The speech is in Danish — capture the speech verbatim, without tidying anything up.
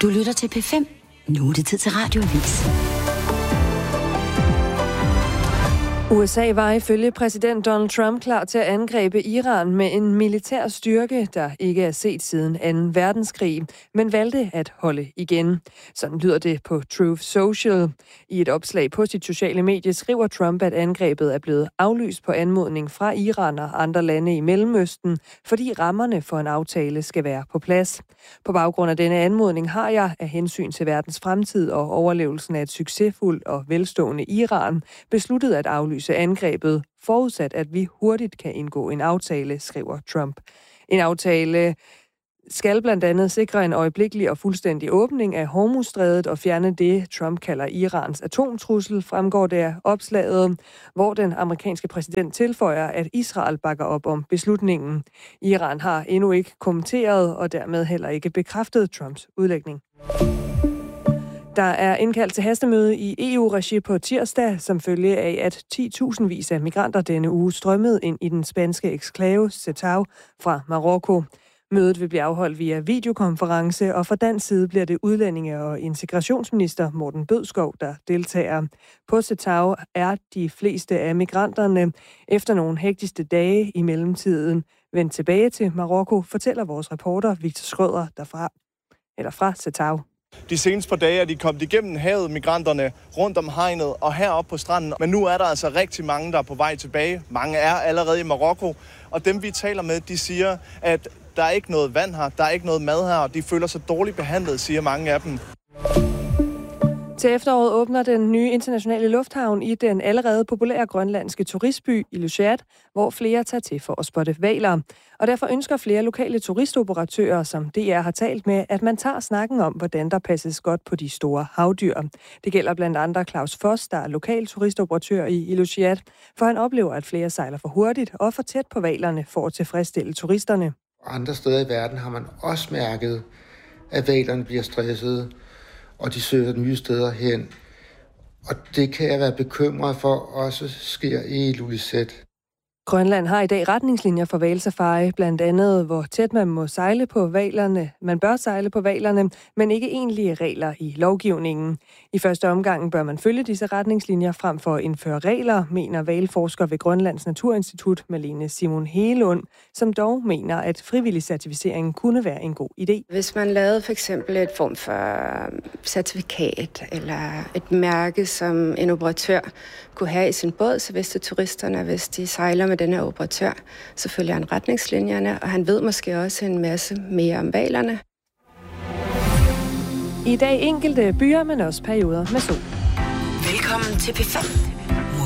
Du lytter til P fem. Nu er det tid til Radioavis. U S A var ifølge præsident Donald Trump klar til at angribe Iran med en militær styrke, der ikke er set siden anden verdenskrig, men valgte at holde igen. Sådan lyder det på Truth Social. I et opslag på sit sociale medie skriver Trump, at angrebet er blevet aflyst på anmodning fra Iran og andre lande i Mellemøsten, fordi rammerne for en aftale skal være på plads. På baggrund af denne anmodning har jeg, af hensyn til verdens fremtid og overlevelsen af et succesfuldt og velstående Iran, besluttet at aflyse angrebet, forudsat at vi hurtigt kan indgå en aftale, skriver Trump. En aftale skal blandt andet sikre en øjeblikkelig og fuldstændig åbning af Hormuzstrædet og fjerne det, Trump kalder Irans atomtrussel, fremgår der opslaget, hvor den amerikanske præsident tilføjer, at Israel bakker op om beslutningen. Iran har endnu ikke kommenteret og dermed heller ikke bekræftet Trumps udlægning. Der er indkaldt til hastemøde i E U-regi på tirsdag, som følge af, at ti tusindvis af migranter denne uge strømmede ind i den spanske eksklave Ceuta fra Marokko. Mødet vil blive afholdt via videokonference, og fra dansk side bliver det udlændinge- og integrationsminister Morten Bødskov, der deltager. På Ceuta er de fleste af migranterne efter nogle hektiske dage i mellemtiden vendt tilbage til Marokko, fortæller vores reporter Victor Schrøder derfra, eller fra Ceuta. De seneste par dage er de kommet igennem havet, migranterne, rundt om hegnet og heroppe på stranden. Men nu er der altså rigtig mange, der er på vej tilbage. Mange er allerede i Marokko, og dem vi taler med, de siger, at der er ikke noget vand her, der er ikke noget mad her, og de føler sig dårligt behandlet, siger mange af dem. Til efteråret åbner den nye internationale lufthavn i den allerede populære grønlandske turistby Ilulissat, hvor flere tager til for at spotte hvaler. Og derfor ønsker flere lokale turistoperatører, som D R har talt med, at man tager snakken om, hvordan der passes godt på de store havdyr. Det gælder blandt andre Claus Foss, der er lokal turistoperatør i Ilulissat, for han oplever, at flere sejler for hurtigt og for tæt på hvalerne for at tilfredsstille turisterne. Andre steder i verden har man også mærket, at hvalerne bliver stressede, og de søger nye steder hen. Og det kan jeg være bekymret for også sker i Ilulissat. Grønland har i dag retningslinjer for hvalsafari, blandt andet hvor tæt man må sejle på hvalerne. Man bør sejle på hvalerne, men ikke egentlige regler i lovgivningen. I første omgang bør man følge disse retningslinjer frem for at indføre regler, mener hvalforsker ved Grønlands Naturinstitut Malene Simon Helund, som dog mener, at frivillig certificering kunne være en god idé. Hvis man lavede for eksempel et form for certifikat eller et mærke, som en operatør kunne have i sin båd, så vidste turisterne, hvis de sejler med denne operatør, så følger han retningslinjerne, og han ved måske også en masse mere om hvalerne. I dag enkelte byer, men også perioder med sol. Velkommen til P fem.